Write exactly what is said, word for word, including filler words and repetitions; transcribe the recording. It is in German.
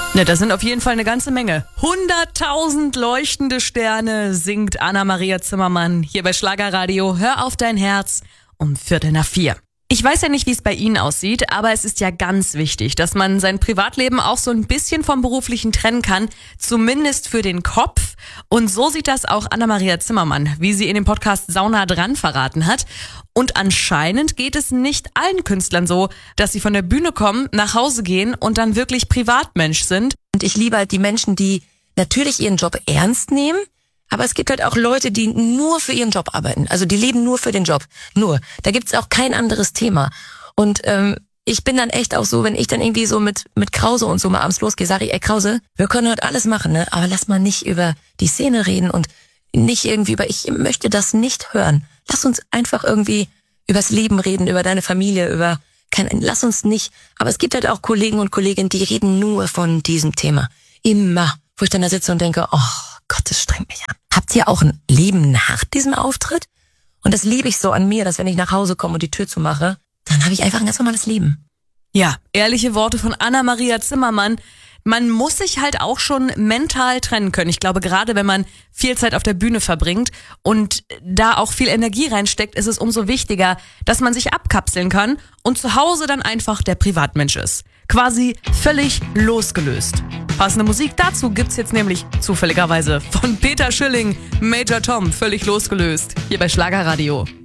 Ja, das sind auf jeden Fall eine ganze Menge. hunderttausend leuchtende Sterne singt Anna-Maria Zimmermann hier bei Schlagerradio. Hör auf dein Herz um Viertel nach vier. Ich weiß ja nicht, wie es bei Ihnen aussieht, aber es ist ja ganz wichtig, dass man sein Privatleben auch so ein bisschen vom Beruflichen trennen kann, zumindest für den Kopf. Und so sieht das auch Anna-Maria Zimmermann, wie sie in dem Podcast Sauna dran verraten hat. Und anscheinend geht es nicht allen Künstlern so, dass sie von der Bühne kommen, nach Hause gehen und dann wirklich Privatmensch sind. Und ich liebe halt die Menschen, die natürlich ihren Job ernst nehmen, aber es gibt halt auch Leute, die nur für ihren Job arbeiten. Also die leben nur für den Job. Nur. Da gibt's auch kein anderes Thema. Und ähm, ich bin dann echt auch so, wenn ich dann irgendwie so mit mit Krause und so mal abends losgehe, sage ich, ey Krause, wir können heute alles machen, ne? Aber lass mal nicht über die Szene reden und nicht irgendwie über, ich möchte das nicht hören. Lass uns einfach irgendwie übers Leben reden, über deine Familie, über kein, lass uns nicht. Aber es gibt halt auch Kollegen und Kolleginnen, die reden nur von diesem Thema. Immer. Wo ich dann da sitze und denke, oh Gott, das strengt mich an. Habt ihr auch ein Leben nach diesem Auftritt? Und das liebe ich so an mir, dass wenn ich nach Hause komme und die Tür zumache, dann habe ich einfach ein ganz normales Leben. Ja, ehrliche Worte von Anna-Maria Zimmermann. Man muss sich halt auch schon mental trennen können. Ich glaube, gerade wenn man viel Zeit auf der Bühne verbringt und da auch viel Energie reinsteckt, ist es umso wichtiger, dass man sich abkapseln kann und zu Hause dann einfach der Privatmensch ist. Quasi völlig losgelöst. Passende Musik dazu gibt's jetzt nämlich zufälligerweise von Peter Schilling, Major Tom, völlig losgelöst, hier bei Schlagerradio.